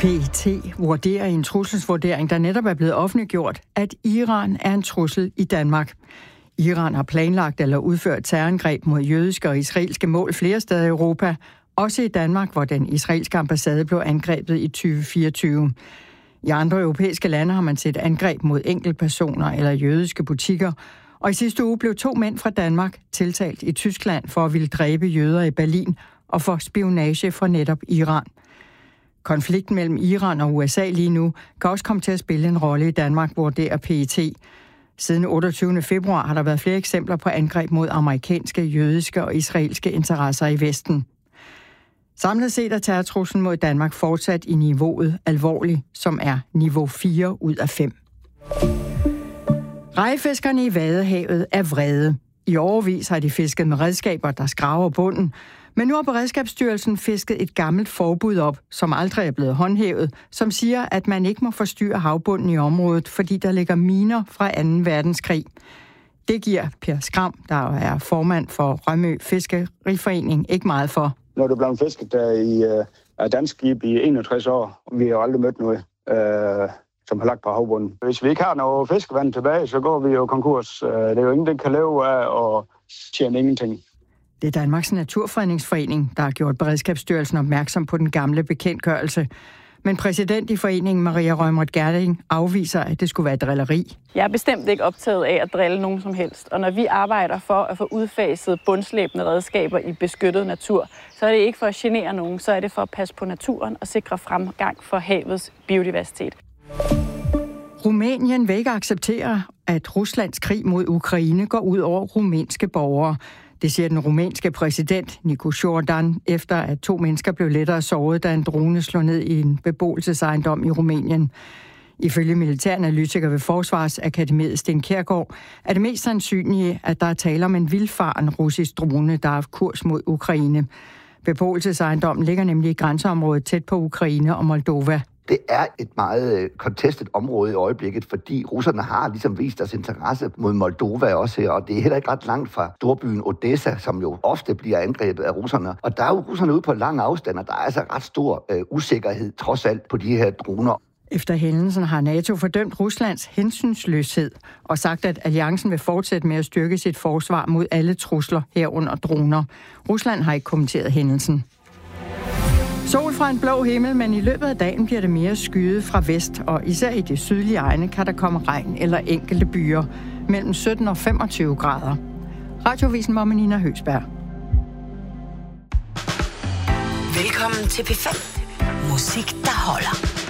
PET vurderer i en trusselsvurdering, der netop er blevet offentliggjort, at Iran er en trussel i Danmark. Iran har planlagt eller udført terrorangreb mod jødiske og israelske mål flere steder i Europa, også i Danmark, hvor den israelske ambassade blev angrebet i 2024. I andre europæiske lande har man set angreb mod enkeltpersoner eller jødiske butikker, og i sidste uge blev 2 mænd fra Danmark tiltalt i Tyskland for at ville dræbe jøder i Berlin og for spionage fra netop Iran. Konflikten mellem Iran og USA lige nu kan også komme til at spille en rolle i Danmark, vurderer PET. Siden 28. februar har der været flere eksempler på angreb mod amerikanske, jødiske og israelske interesser i Vesten. Samlet set er terrortruslen mod Danmark fortsat i niveauet alvorlig, som er niveau 4 ud af 5. Rejefiskerne i Vadehavet er vrede. I årevis har de fisket med redskaber, der skraver bunden, men nu har Beredskabsstyrelsen fisket et gammelt forbud op, som aldrig er blevet håndhævet, som siger, at man ikke må forstyrre havbunden i området, fordi der ligger miner fra 2. verdenskrig. Det giver Per Skram, der er formand for Rømø Fiskeriforening, ikke meget for. Når du blev fisket der i dansk skib i 61 år, vi har aldrig mødt noget, som har lagt på havbunden. Hvis vi ikke har noget fiskevand tilbage, så går vi jo konkurs. Det er jo ingen, der kan leve af og tjene ingenting. Det er Danmarks Naturfredningsforening, der har gjort Beredskabsstyrelsen opmærksom på den gamle bekendtgørelse. Men præsident i foreningen, Maria Rømert Gerding, afviser, at det skulle være drilleri. Jeg er bestemt ikke optaget af at drille nogen som helst. Og når vi arbejder for at få udfaset bundslæbende redskaber i beskyttet natur, så er det ikke for at genere nogen, så er det for at passe på naturen og sikre fremgang for havets biodiversitet. Rumænien vil ikke acceptere, at Ruslands krig mod Ukraine går ud over rumænske borgere. Det siger den rumænske præsident Nicu Jordan, efter at 2 mennesker blev lettere såret, da en drone slog ned i en beboelsesejendom i Rumænien. Ifølge militæranalytiker ved Forsvarsakademiet Sten Kjærgaard er det mest sandsynlige, at der er tale om en vildfaren russisk drone, der har kurs mod Ukraine. Beboelsesejendommen ligger nemlig i grænseområdet tæt på Ukraine og Moldova. Det er et meget contestet område i øjeblikket, fordi russerne har ligesom vist deres interesse mod Moldova også her, og det er heller ikke ret langt fra storbyen Odessa, som jo ofte bliver angrebet af russerne. Og der er jo russerne ude på lang afstand, og der er altså ret stor usikkerhed trods alt på de her droner. Efter hændelsen har NATO fordømt Ruslands hensynsløshed og sagt, at alliancen vil fortsætte med at styrke sit forsvar mod alle trusler herunder droner. Rusland har ikke kommenteret hændelsen. Sol fra en blå himmel, men i løbet af dagen bliver det mere skyet fra vest, og især i de sydlige egne kan der komme regn eller enkelte byer mellem 17 og 25 grader. Radioavisen var med Nina Høgsberg. Velkommen til P5. Musik, der holder.